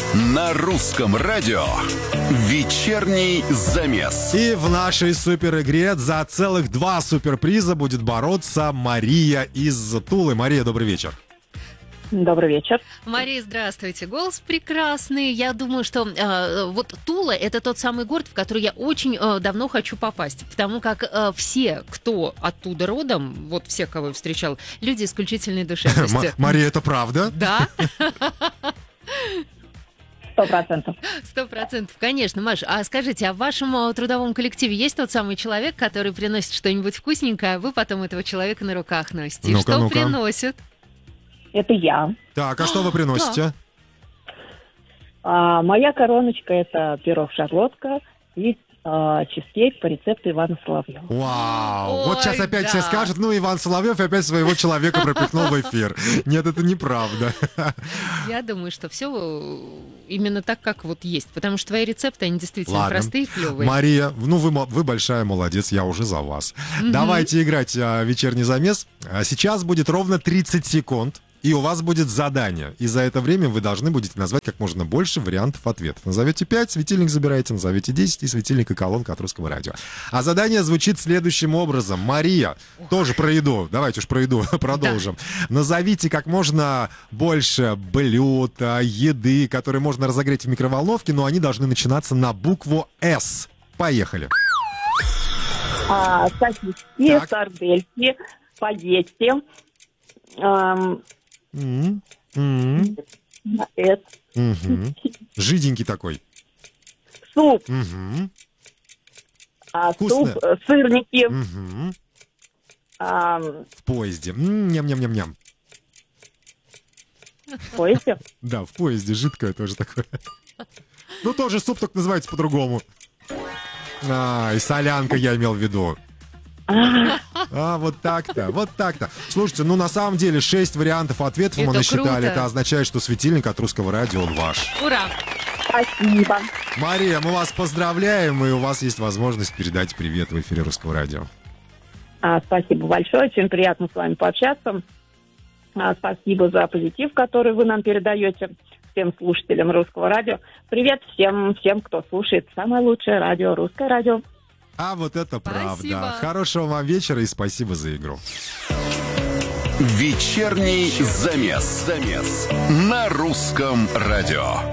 На русском радио «Вечерний замес». И в нашей супер-игре за целых 2 суперприза будет бороться Мария из Тулы. Мария, добрый вечер. Добрый вечер. Мария, здравствуйте. Голос прекрасный. Я думаю, что вот Тула – это тот самый город, в который я очень давно хочу попасть. Потому как все, кто оттуда родом, вот все, кого я встречал, люди исключительной душевности. Мария, это правда? Да. 100%. 100%, конечно. Маш, а скажите, а в вашем трудовом коллективе есть тот самый человек, который приносит что-нибудь вкусненькое, а вы потом этого человека на руках носите? Ну-ка, что ну-ка. приносит? Это я. Так, а что вы приносите? Моя короночка – это пирог-шарлотка и чизкейк по рецепту Ивана Соловьева. Вау! Ой, Вот сейчас опять да. все скажут, ну, Иван Соловьев опять своего человека пропихнул в эфир. Нет, это неправда. Я думаю, что все именно так, как вот есть. Потому что твои рецепты, они действительно Ладно. простые и клевые. Мария, ну вы большая молодец, я уже за вас. Давайте играть вечерний замес. Сейчас будет ровно 30 секунд. И у вас будет задание. И за это время вы должны будете назвать как можно больше вариантов ответов. Назовете 5, светильник забираете, назовете 10, и светильник и колонка от русского радио. А задание звучит следующим образом. Мария, тоже про еду. Давайте уж про еду продолжим. Назовите как можно больше блюд, еды, которые можно разогреть в микроволновке, но они должны начинаться на букву «С». Поехали. Сосиски, Так. сардельки, спагетти, Жиденький такой. суп, Мгм. суп, Вкусно. сырники, Мгм. В поезде. Ням-ням-ням-ням. в поезде. Да, в поезде жидкое тоже такое. Ну, тоже суп, только называется по-другому. И солянка я имел в виду. Вот так-то, вот так-то. Слушайте, ну на самом деле 6 вариантов ответов мы Это насчитали. круто. Это означает, что светильник от русского радио, он ваш. Ура! Спасибо. Мария, мы вас поздравляем, и у вас есть возможность передать привет в эфире русского радио. Спасибо большое, очень приятно с вами пообщаться. Спасибо за позитив, который вы нам передаете всем слушателям русского радио. Привет всем, кто слушает самое лучшее радио, русское радио. А вот это правда. Спасибо. Хорошего вам вечера и спасибо за игру. «Вечерний замес». На русском радио.